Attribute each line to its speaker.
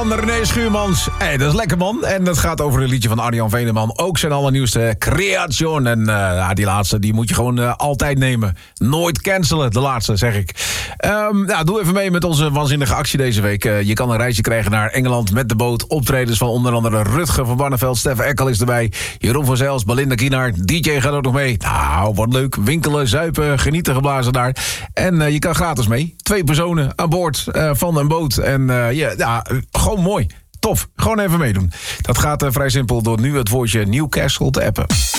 Speaker 1: René Schuurmans. Hey, dat is lekker, man. En dat gaat over een liedje van Arjan Veneman. Ook zijn allernieuwste Creation. En die laatste die moet je gewoon altijd nemen. Nooit cancelen, de laatste, zeg ik. Doe even mee met onze waanzinnige actie deze week. Je kan een reisje krijgen naar Engeland met de boot. Optredens van onder andere Rutger van Barneveld. Stef Ekkel is erbij. Jeroen van Zijls, Belinda Kienaert. DJ gaat ook nog mee. Nou, wat leuk. Winkelen, zuipen, genieten geblazen daar. En je kan gratis mee. 2 personen aan boord van een boot. En gewoon mooi. Tof. Gewoon even meedoen. Dat gaat vrij simpel door nu het woordje Newcastle te appen.